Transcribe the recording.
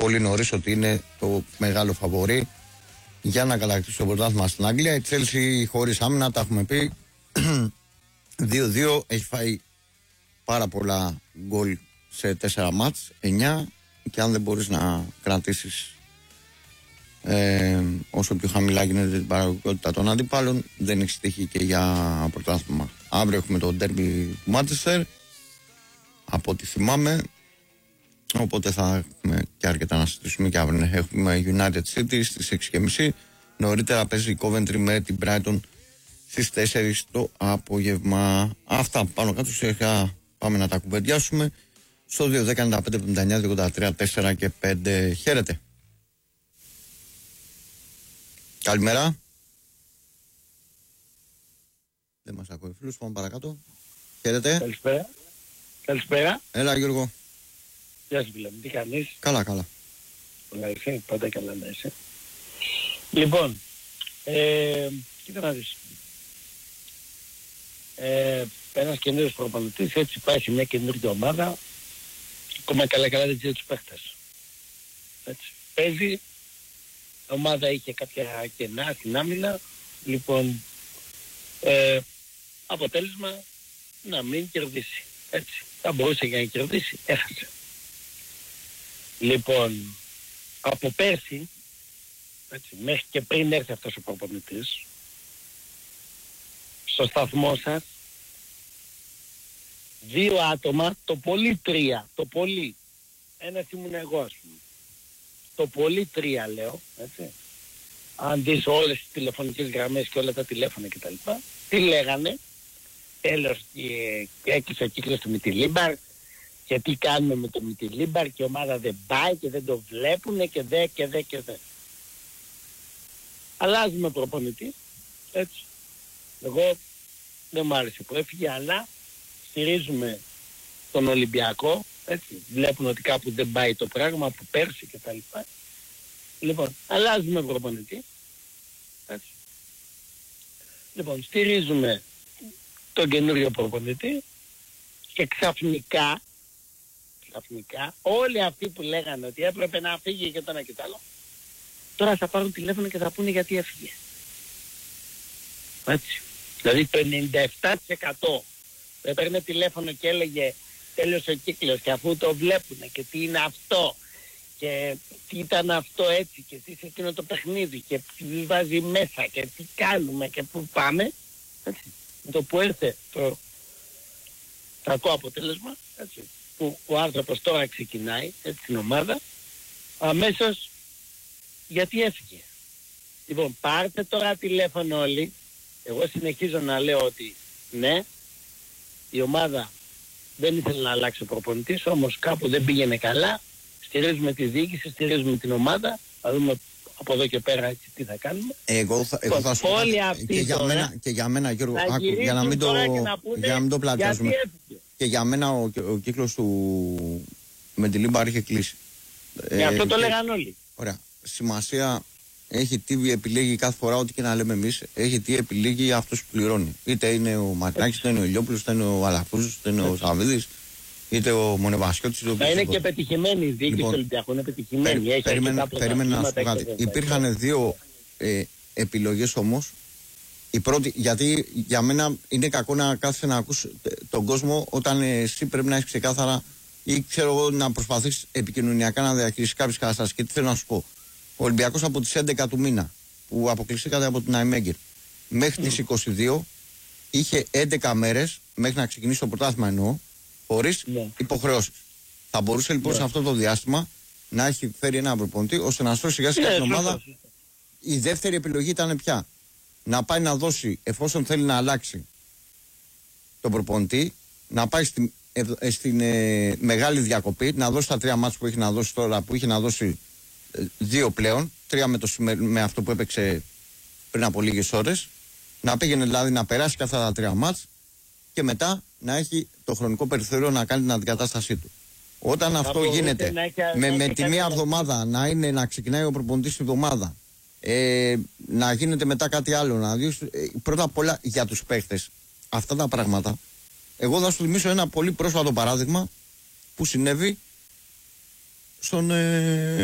πολύ νωρίς ότι είναι το μεγάλο φαβορί για να κατακτήσει το πρωτάθλημα στην Αγγλία. Η Chelsea χωρίς άμυνα, τα έχουμε πει. 2-2, έχει φάει πάρα πολλά γκολ σε 4 μάτς, 9, και αν δεν μπορείς να κρατήσεις όσο πιο χαμηλά γίνεται την παραγωγικότητα των αντιπάλων, δεν έχει τύχει και για πρωτάθλημα. Αύριο έχουμε το ντέρμπι του Μάντσεστερ, από ό,τι θυμάμαι, οπότε θα έχουμε και αρκετά να συζητήσουμε και αύριο. Έχουμε United City στις 6.30. Νωρίτερα παίζει η Coventry με την Brighton στις 4 το απόγευμα. Αυτά πάνω κάτω ουσιαστικά πάμε να τα κουβεντιάσουμε στο 2-10-95-79-283-4 και 5. Χαίρετε. Καλημέρα. Δεν μας ακούει φίλους, πάμε παρακάτω. Χαίρετε. Καλησπέρα. Καλησπέρα. Έλα Γιώργο. Γεια σου φίλε μου, τι κάνεις? Καλά, καλά. Καλά είσαι, πάντα καλά να είσαι. Λοιπόν, κοίτα να δεις. Ένας καινούργιος προπονητής, έτσι πάει σε μια καινούργια ομάδα, ακόμα καλά δεν ξέρει τους παίχτες. Έτσι. Παίζει, η ομάδα είχε κάποια κενά στην άμυνα, λοιπόν, αποτέλεσμα να μην κερδίσει. Έτσι. Θα μπορούσε για να κερδίσει, έχασε. Λοιπόν, από πέρσι, έτσι, μέχρι και πριν έρθει αυτός ο προπονητής, στο σταθμό σας, 2 άτομα, το πολύ 3, το πολύ, ένας ήμουν εγώ ας πούμε, το πολύ 3 λέω, έτσι, αν δεις όλες τις τηλεφωνικές γραμμές και όλα τα τηλέφωνα κτλ, τι λέγανε? Τέλος, έκλεισε ο κύκλος του Μιτιλίμπαρ και τι κάνουμε με το Μιτιλίμπαρ και η ομάδα δεν πάει και δεν το βλέπουνε και δε. Αλλάζουμε προπονητή, έτσι. Εγώ δεν μου άρεσε που έφυγε, αλλά στηρίζουμε τον Ολυμπιακό, έτσι. Βλέπουν ότι κάπου δεν πάει το πράγμα από πέρσι και τα λοιπά. Λοιπόν, αλλάζουμε προπονητή, έτσι. Λοιπόν, στηρίζουμε τον καινούριο προπονητή και ξαφνικά όλοι αυτοί που λέγανε ότι έπρεπε να φύγει και το ένα και το άλλο, τώρα θα πάρουν τηλέφωνο και θα πούνε γιατί έφυγε. Έτσι. Δηλαδή το 97% έπαιρνε τηλέφωνο και έλεγε τέλειωσε ο κύκλος και αφού το βλέπουνε και τι είναι αυτό και τι ήταν αυτό έτσι και τι σε εκείνο το παιχνίδι και τι βάζει μέσα και τι κάνουμε και πού πάμε, έτσι. Με το που έρθε το κακό αποτέλεσμα, έτσι, που ο άνθρωπος τώρα ξεκινάει έτσι την ομάδα, αμέσως γιατί έφυγε. Λοιπόν, πάρτε τώρα τηλέφωνο όλοι. Εγώ συνεχίζω να λέω ότι ναι, η ομάδα δεν ήθελε να αλλάξει ο προπονητής, όμως κάπου δεν πήγαινε καλά. Στηρίζουμε τη διοίκηση, στηρίζουμε την ομάδα. Θα δούμε από εδώ και πέρα έτσι, τι θα κάνουμε. Εγώ θα σου πω και για μένα Γιώργο, για να μην το πλατιάζουμε. Και για μένα ο κύκλος του με τη Λίμπαρ είχε κλείσει. Αυτό το λέγανε όλοι. Ωραία. Σημασία έχει τι επιλέγει κάθε φορά, ό,τι και να λέμε εμείς. Έχει τι επιλέγει αυτός που πληρώνει. Είτε είναι ο Μαρινάκης, είτε είναι ο Ηλιόπουλος, είτε είναι ο Αλαφούζος, είτε είναι ο Σαββίδης, είτε ο Μονεβασιώτης. Θα είναι και πετυχημένη η διοίκηση του Ολυμπιακού. Είναι πετυχημένη. Περίμενα να σου πω κάτι. Υπήρχαν 2 επιλογές όμως. Η πρώτη, γιατί για μένα είναι κακό να κάθεσαι να ακούς τον κόσμο όταν εσύ πρέπει να έχεις ξεκάθαρα ή ξέρω εγώ να προσπαθείς επικοινωνιακά να διαχειριστείς κάποιες καταστάσεις. Και τι θέλω να σου πω. Ο Ολυμπιακός από τις 11 του μήνα που αποκλειστήκατε από την Αϊμέγκερ μέχρι τις 22 είχε 11 μέρες μέχρι να ξεκινήσει το πρωτάθλημα, εννοώ, χωρίς υποχρεώσεις. Θα μπορούσε λοιπόν σε αυτό το διάστημα να έχει φέρει ένα προπονητή ώστε να σώσει σιγά σιγά την ομάδα. Η δεύτερη επιλογή ήταν πια? Να πάει να δώσει, εφόσον θέλει να αλλάξει τον προπονητή, να πάει στην μεγάλη διακοπή, να δώσει τα 3 μάτς που έχει να δώσει τώρα, που είχε να δώσει 2 πλέον, 3 με αυτό που έπαιξε πριν από λίγες ώρες, να πήγαινε δηλαδή να περάσει και αυτά τα 3 μάτς και μετά να έχει το χρονικό περιθώριο να κάνει την αντικατάστασή του. Όταν αυτό γίνεται με τη μία εβδομάδα να ξεκινάει ο προπονητής την εβδομάδα, να γίνεται μετά κάτι άλλο, να δεις, πρώτα απ' όλα για τους παίχτες αυτά τα πράγματα. Εγώ θα σου θυμίσω ένα πολύ πρόσφατο παράδειγμα που συνέβη στον